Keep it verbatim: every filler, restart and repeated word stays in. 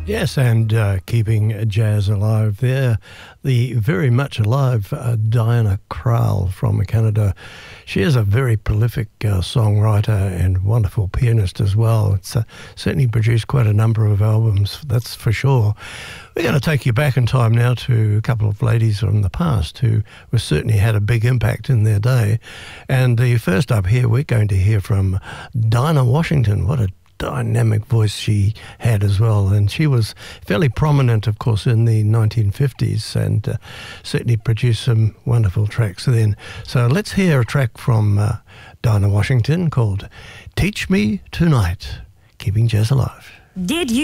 Yes, and uh, keeping jazz alive there, the very much alive uh, Diana Krall from Canada. She is a very prolific uh, songwriter and wonderful pianist as well. It's uh, certainly produced quite a number of albums, that's for sure. We're going to take you back in time now to a couple of ladies from the past who were certainly had a big impact in their day. And the first up here, we're going to hear from Dinah Washington. What a dynamic voice she had as well, and she was fairly prominent, of course, in the nineteen fifties, and uh, certainly produced some wonderful tracks then. So let's hear a track from uh, Dinah Washington called Teach Me Tonight, Keeping Jazz Alive. Did you